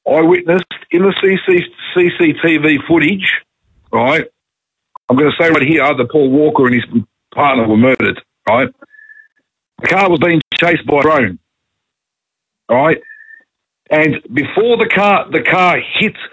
I witnessed in the CCTV footage, right? I'm going to say right here that Paul Walker and his partner were murdered, right? The car was being chased by a drone, right? And before the car hit